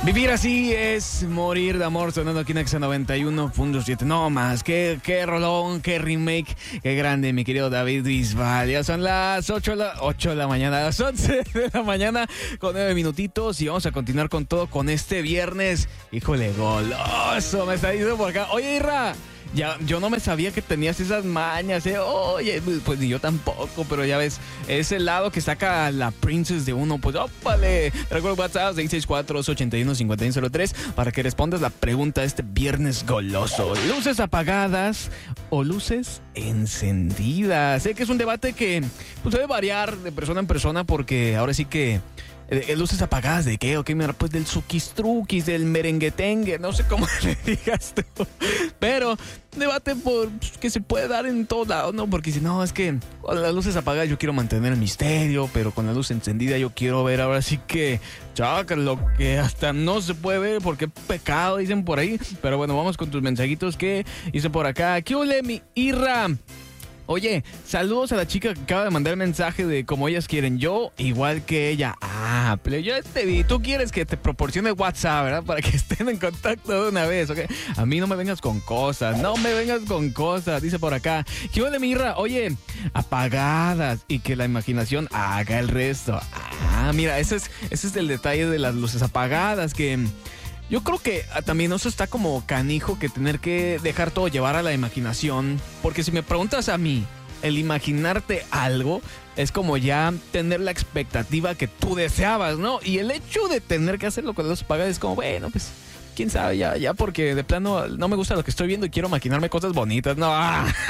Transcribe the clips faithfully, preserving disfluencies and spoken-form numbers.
Vivir así es morir de amor, sonando aquí en Exa noventa y uno punto siete. No más, qué, qué rolón, qué remake, qué grande, mi querido David Bisbal. Ya son las ocho de la, ocho de la mañana, las once de la mañana con nueve minutitos y vamos a continuar con todo con este viernes. Híjole, goloso, me está diciendo por acá. Oye, Irra, ya, yo no me sabía que tenías esas mañas, ¿eh? Oye, pues ni yo tampoco, pero ya ves, ese lado que saca la princess de uno, pues ópale. Recuerda WhatsApp seis seis cuatro, ocho uno, cinco uno cero tres para que respondas la pregunta de este viernes goloso. ¿Luces apagadas o luces encendidas? Sé que es un debate que pues, debe variar de persona en persona porque ahora sí que Eh, luces apagadas de qué, ok, mira, pues del suquistruquis, del merenguetengue, no sé cómo le digas tú, pero debate por pues, que se puede dar en todos lados, ¿no? Porque si no, es que con las luces apagadas yo quiero mantener el misterio, pero con la luz encendida yo quiero ver ahora sí que, chaca, lo que hasta no se puede ver porque pecado, dicen por ahí. Pero bueno, vamos con tus mensajitos que hice por acá. ¿Qué ole, mi Irra? Oye, saludos a la chica que acaba de mandar el mensaje de como ellas quieren. Yo, igual que ella. Ah, pero yo te vi. Tú quieres que te proporcione WhatsApp, ¿verdad? Para que estén en contacto de una vez, ¿ok? A mí no me vengas con cosas. No me vengas con cosas, dice por acá. ¿Qué de Mirra? Oye, apagadas y que la imaginación haga el resto. Ah, mira, ese es, ese es el detalle de las luces apagadas que... Yo creo que también eso está como canijo que tener que dejar todo llevar a la imaginación. Porque si me preguntas a mí, el imaginarte algo es como ya tener la expectativa que tú deseabas, ¿no? Y el hecho de tener que hacerlo con las luces apagadas es como, bueno, pues... quién sabe, ya, ya porque de plano no me gusta lo que estoy viendo y quiero maquinarme cosas bonitas. No,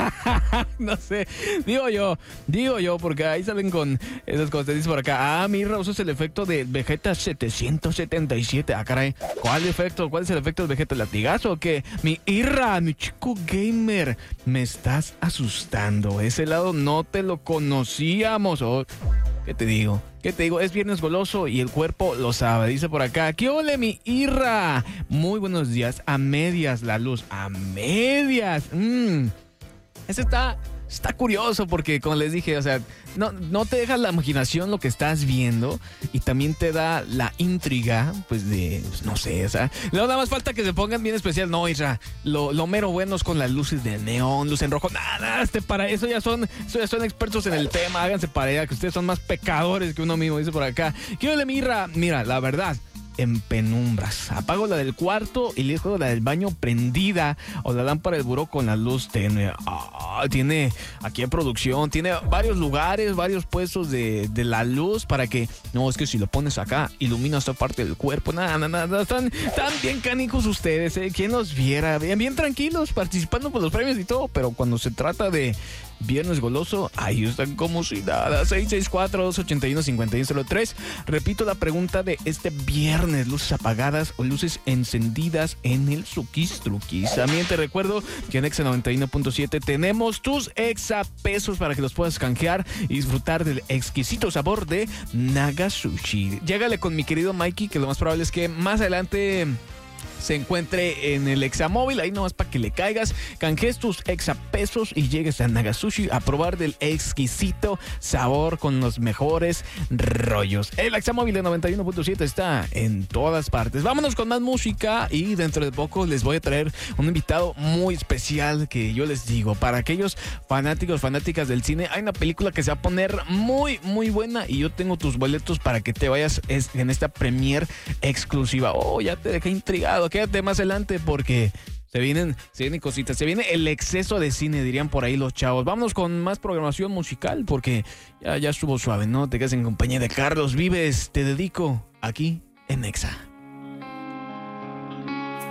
no sé. Digo yo, digo yo, porque ahí salen con esas cosas. Dice por acá, ah, mira, usas el efecto de Vegeta setecientos setenta y siete. Ah, caray, ¿cuál efecto? ¿Cuál es el efecto de Vegeta? ¿Latigazo o qué? Mi Irra, mi chico gamer, me estás asustando. Ese lado no te lo conocíamos. Oh, ¿qué te digo? ¿Qué te digo? Es viernes goloso y el cuerpo lo sabe. Dice por acá, ¿qué ole, mi Irra? Muy buenos días. A medias la luz. A medias. Mm. Ese está... Está curioso porque, como les dije, o sea, no, no te deja la imaginación lo que estás viendo y también te da la intriga, pues de, pues, no sé, o sea, no nada más falta que se pongan bien especial. No, Isra, lo, lo mero bueno es con las luces de neón, luz en rojo, nada, este, para eso ya son, eso ya son expertos en el tema, háganse para allá, que ustedes son más pecadores que uno mismo, dice por acá. ¿Qué ole, Mirra? Mira, la verdad, en penumbras. Apago la del cuarto y le dejo la del baño prendida o la lámpara del buró con la luz tenue. Ah, tiene aquí en producción, tiene varios lugares, varios puestos de, de la luz para que, no, es que si lo pones acá, ilumina esta parte del cuerpo. Nada, nada, nada. Están, están bien canijos ustedes, ¿eh? ¿Quién los viera? Bien, bien tranquilos, participando por los premios y todo, pero cuando se trata de viernes goloso, ahí están como si nada. seis seis cuatro, dos ocho uno, cinco uno cero tres. Repito la pregunta de este viernes: luces apagadas o luces encendidas en el Suquistruquis. También te recuerdo que en Exa noventa y uno punto siete tenemos tus Exa pesos para que los puedas canjear y disfrutar del exquisito sabor de Nagasushi. Llégale con mi querido Mikey, que lo más probable es que más adelante se encuentre en el Examóvil, ahí nomás para que le caigas, canjees tus exapesos y llegues a Nagasushi a probar del exquisito sabor con los mejores rollos. El Examóvil de noventa y uno punto siete está en todas partes. Vámonos con más música y dentro de poco les voy a traer un invitado muy especial que yo les digo, para aquellos fanáticos, fanáticas del cine, hay una película que se va a poner muy, muy buena y yo tengo tus boletos para que te vayas en esta premier exclusiva. Oh, ya te dejé intrigado. Quédate más adelante porque se vienen, se vienen cositas. Se viene el exceso de cine, dirían por ahí los chavos. Vámonos con más programación musical porque ya, ya estuvo suave, ¿no? Te quedas en compañía de Carlos Vives. Te dedico aquí en Exa.